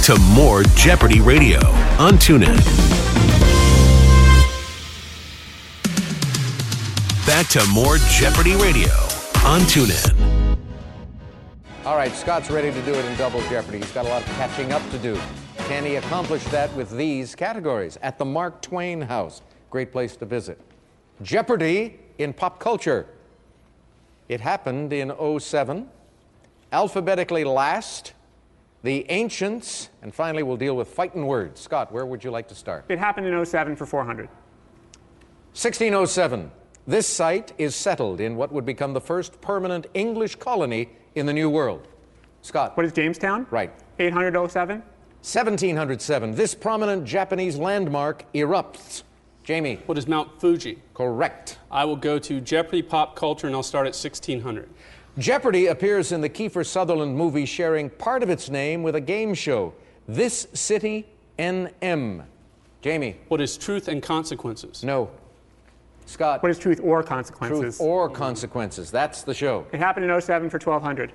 to more Jeopardy Radio on TuneIn. Back to more Jeopardy Radio on TuneIn. All right, Scott's ready to do it in Double Jeopardy. He's got a lot of catching up to do. Can he accomplish that with these categories? At the Mark Twain House, great place to visit. Jeopardy in pop culture. It happened in 07. Alphabetically last, the ancients, and finally we'll deal with fighting words. Scott, where would you like to start? It happened in 07 for 400. 1607. This site is settled in what would become the first permanent English colony in the New World. Scott. What is Jamestown? Right. 807. 1707. This prominent Japanese landmark erupts. Jamie. What is Mount Fuji? Correct. I will go to Jeopardy pop culture, and I'll start at 1600. Jeopardy appears in the Kiefer Sutherland movie, sharing part of its name with a game show. This City NM. Jamie. What is Truth and Consequences? No. Scott. What is Truth or Consequences? Truth or Consequences. That's the show. It happened in 07 for 1200.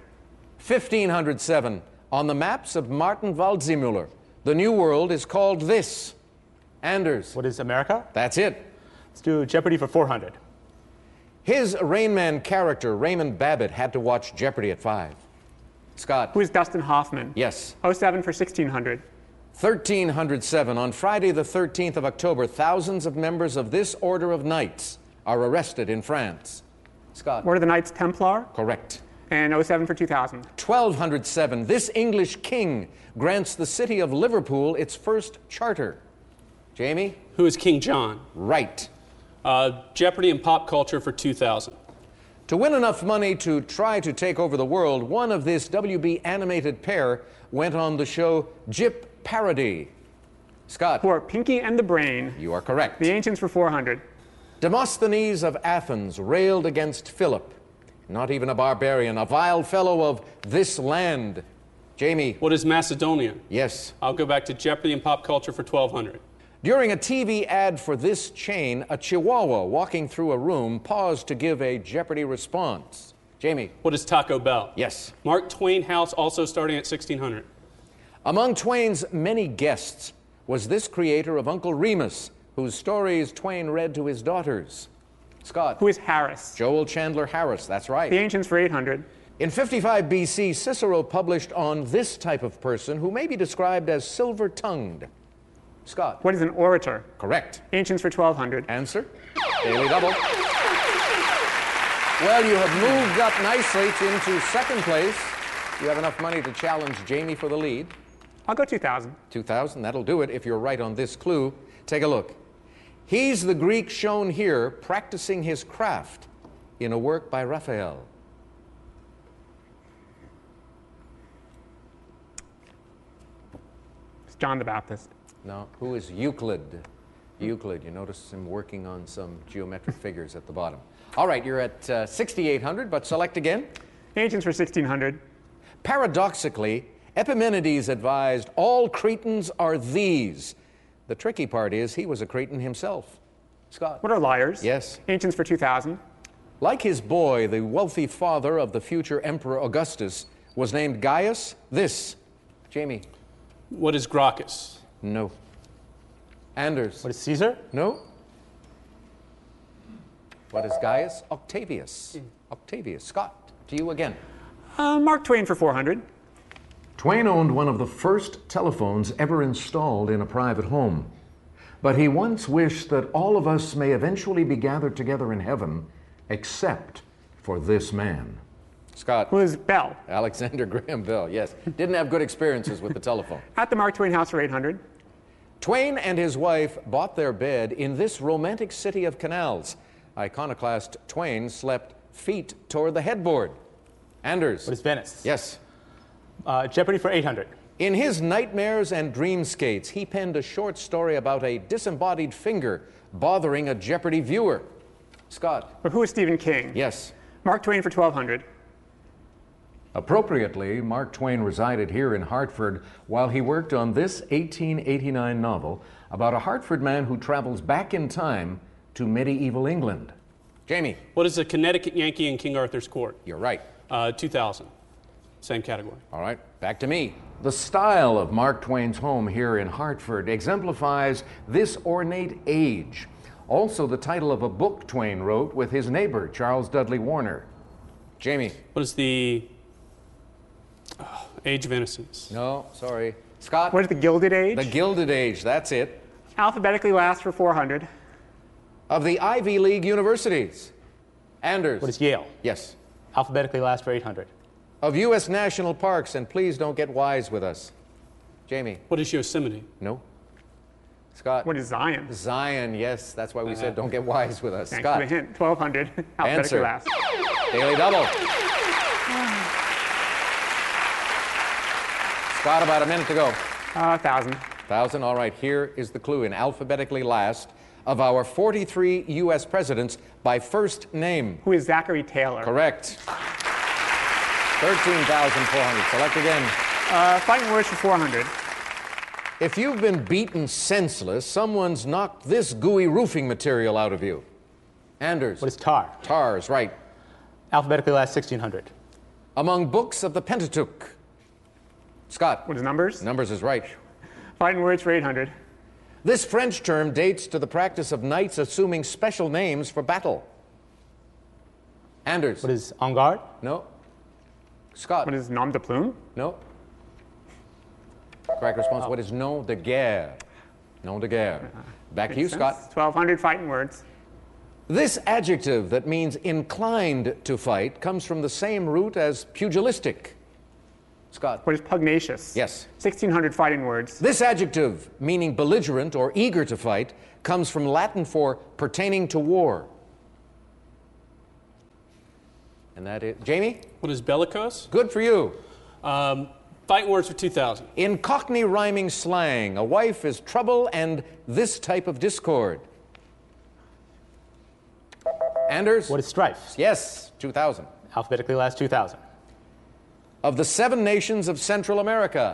1507. On the maps of Martin Waldseemüller, the New World is called this. Anders. What is America? That's it. Let's do Jeopardy for 400. His Rain Man character, Raymond Babbitt, had to watch Jeopardy at 5. Scott. Who is Dustin Hoffman? Yes. 07 for 1600. 1307. On Friday the 13th of October, thousands of members of this order of knights are arrested in France. Scott. What are the Knights Templar? Correct. And 07 for 2000. 1207. This English king grants the city of Liverpool its first charter. Jamie? Who is King John? Right. Jeopardy and pop culture for 2000. To win enough money to try to take over the world, one of this WB animated pair went on the show Jip Parody. Scott? Who are Pinky and the Brain. You are correct. The ancients for 400. Demosthenes of Athens railed against Philip. Not even a barbarian, a vile fellow of this land. Jamie? What is Macedonia? Yes. I'll go back to Jeopardy and pop culture for 1200. During a TV ad for this chain, a Chihuahua walking through a room paused to give a Jeopardy response. Jamie? What is Taco Bell? Yes. Mark Twain House, also starting at 1600. Among Twain's many guests was this creator of Uncle Remus, whose stories Twain read to his daughters. Scott? Who is Harris? Joel Chandler Harris, that's right. The ancients for 800. In 55 BC, Cicero published on this type of person who may be described as silver-tongued. Scott? What is an orator? Correct. Ancients for 1200. Answer? Daily double. Well, you have moved up nicely into second place. You have enough money to challenge Jamie for the lead. I'll go 2000. 2000, that'll do it if you're right on this clue. Take a look. He's the Greek shown here practicing his craft in a work by Raphael. It's John the Baptist. No, who is Euclid? Euclid, you notice him working on some geometric figures at the bottom. All right, you're at 6,800, but select again. Ancients for 1600. Paradoxically, Epimenides advised all Cretans are these. The tricky part is he was a Cretan himself. Scott? What are liars? Yes. Ancients for 2000. Like his boy, the wealthy father of the future Emperor Augustus was named Gaius this. Jamie? What is Gracchus? No. Anders? What is Caesar? No. What is Gaius? Octavius. Octavius. Scott, to you again. Mark Twain for 400. Twain owned one of the first telephones ever installed in a private home. But he once wished that all of us may eventually be gathered together in heaven, except for this man. Scott? Who is Bell? Alexander Graham Bell, yes. Didn't have good experiences with the telephone. At the Mark Twain House for 800. Twain and his wife bought their bed in this romantic city of canals. Iconoclast Twain slept feet toward the headboard. Anders? What is Venice? Yes. Jeopardy for 800. In his Nightmares and Dreamscapes, he penned a short story about a disembodied finger bothering a Jeopardy viewer. Scott? But who is Stephen King? Yes. Mark Twain for 1200. Appropriately, Mark Twain resided here in Hartford while he worked on this 1889 novel about a Hartford man who travels back in time to medieval England. Jamie? What is a Connecticut Yankee in King Arthur's court? You're right. 2000. Same category. All right, back to me. The style of Mark Twain's home here in Hartford exemplifies this ornate age. Also the title of a book Twain wrote with his neighbor, Charles Dudley Warner. Jamie. What is the Age of Innocence? No, sorry. Scott. What is the Gilded Age? The Gilded Age, that's it. Alphabetically last for 400. Of the Ivy League universities. Anders. What is Yale? Yes. Alphabetically last for 800. Of U.S. national parks, and please don't get wise with us. Jamie. What is Yosemite? No. Scott. What is Zion? Zion, yes, that's why we said don't get wise with us. Thanks Scott. for the hint. 1,200. Alphabetically Answer. last. Daily double. Scott, about a minute to go. 1,000. 1,000, all right. Here is the clue in alphabetically last of our 43 U.S. presidents by first name. Who is Zachary Taylor? Correct. 13,400. Select again. Fighting words for 400. If you've been beaten senseless, someone's knocked this gooey roofing material out of you. Anders. What is tar? Tar is right. Alphabetically last 1600. Among books of the Pentateuch. Scott. What is numbers? Numbers is right. Fighting words for 800. This French term dates to the practice of knights assuming special names for battle. Anders. What is en garde? No. Scott. What is nom de plume? No. Correct response. What is nom de guerre? Nom de guerre. Back to you, Makes Scott. sense. 1,200 fighting words. This adjective that means inclined to fight comes from the same root as pugilistic. Scott. What is pugnacious? Yes. 1,600 fighting words. This adjective, meaning belligerent or eager to fight, comes from Latin for pertaining to war. And that is... Jamie? What is bellicose? Good for you. Fighting words for 2,000. In Cockney rhyming slang, a wife is trouble and this type of discord. Anders? What is strife? Yes, 2,000. Alphabetically last 2000. Of the 7 nations of Central America.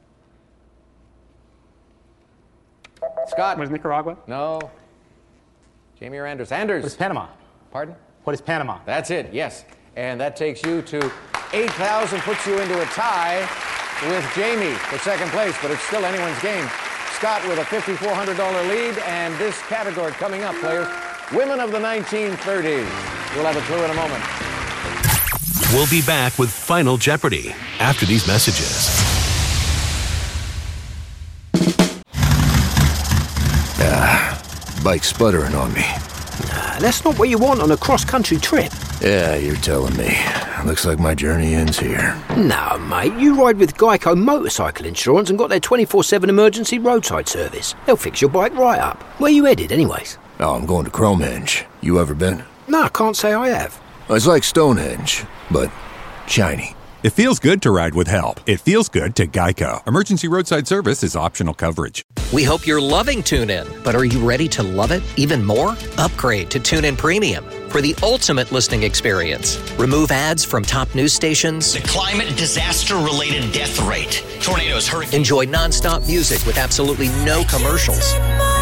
Scott? What is Nicaragua? No. Jamie or Anders? Anders? What is Panama? Pardon? What is Panama? That's it, yes. And that takes you to 8,000, puts you into a tie with Jamie for second place, but it's still anyone's game. Scott with a $5,400 lead, and this category coming up, players, women of the 1930s. We'll have a clue in a moment. We'll be back with Final Jeopardy after these messages. Bike sputtering on me. That's not what you want on a cross-country trip. Yeah, you're telling me. Looks like my journey ends here. No, mate, you ride with Geico Motorcycle Insurance and got their 24/7 emergency roadside service. They'll fix your bike right up. Where you headed, anyways? Oh, I'm going to Cromehenge. You ever been? No, I can't say I have. It's like Stonehenge, but shiny. It feels good to ride with help. It feels good to Geico. Emergency roadside service is optional coverage. We hope you're loving TuneIn, but are you ready to love it even more? Upgrade to TuneIn Premium for the ultimate listening experience. Remove ads from top news stations. The climate disaster-related death rate. Tornadoes, hurricanes. Enjoy nonstop music with absolutely no commercials.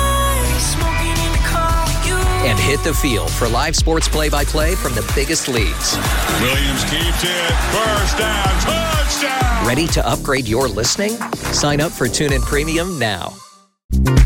And hit the field for live sports play-by-play from the biggest leagues. Williams keeps it. First down. Touchdown. Ready to upgrade your listening? Sign up for TuneIn Premium now.